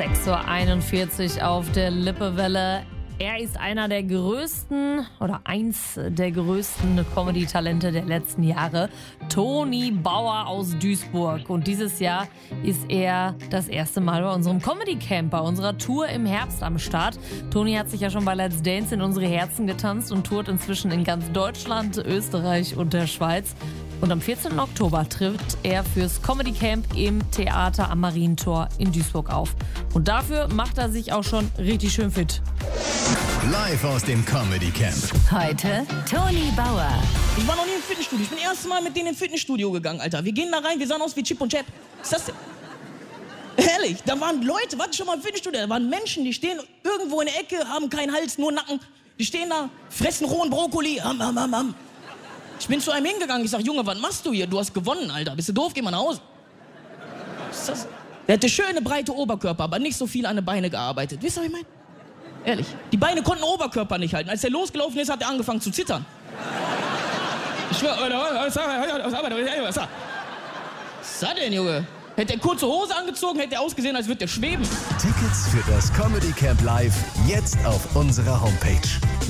6:41 Uhr auf der Lippewelle. Er ist einer der größten oder eins der größten Comedy-Talente der letzten Jahre. Toni Bauer aus Duisburg. Und dieses Jahr ist er das erste Mal bei unserem Comedy-Camp, bei unserer Tour im Herbst am Start. Toni hat sich ja schon bei Let's Dance in unsere Herzen getanzt und tourt inzwischen in ganz Deutschland, Österreich und der Schweiz. Und am 14. Oktober tritt er fürs Comedy Camp im Theater am Marientor in Duisburg auf. Und dafür macht er sich auch schon richtig schön fit. Live aus dem Comedy Camp. Heute Toni Bauer. Ich war noch nie im Fitnessstudio. Ich bin das erste Mal mit denen ins Fitnessstudio gegangen, Alter. Wir gehen da rein, wir sahen aus wie Chip und Chap. Was ist das denn? Ehrlich, da waren Leute, warte schon mal im Fitnessstudio, da waren Menschen, die stehen irgendwo in der Ecke, haben keinen Hals, nur Nacken. Die stehen da, fressen rohen Brokkoli, am. Ich bin zu einem hingegangen, ich sag, Junge, was machst du hier? Du hast gewonnen, Alter. Bist du doof? Geh mal nach Hause. Was ist das? Der hatte schöne, breite Oberkörper, aber nicht so viel an den Beinen gearbeitet. Wisst ihr, was ich meine? Ehrlich. Die Beine konnten den Oberkörper nicht halten. Als er losgelaufen ist, hat er angefangen zu zittern. Ich schwör, was ist das denn, Junge? Hätte er kurze Hose angezogen, hätte er ausgesehen, als würde er schweben. Tickets für das Comedy Camp Live jetzt auf unserer Homepage.